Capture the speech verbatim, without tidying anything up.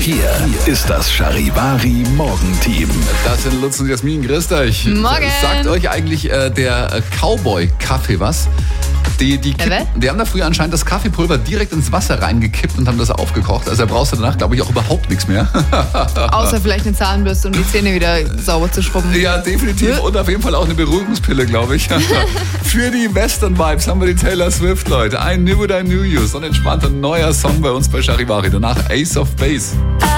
Hier ist das Charivari Morgenteam. Das sind Lutz und Jasmin. Grüßt euch. Morgen. Sagt euch eigentlich äh, der äh, Cowboy-Kaffee was? Die, die, kippen, Äh, die haben da früher anscheinend das Kaffeepulver direkt ins Wasser reingekippt und haben das aufgekocht. Also da brauchst du danach, glaube ich, auch überhaupt nichts mehr. Außer vielleicht eine Zahnbürste, um die Zähne wieder sauber zu schrubben. Ja, definitiv. Und auf jeden Fall auch eine Beruhigungspille, glaube ich. Für die Western-Vibes haben wir die Taylor Swift, Leute. I Knew It, I Knew You. So ein entspannter neuer Song bei uns bei Charivari. Danach Ace of Base.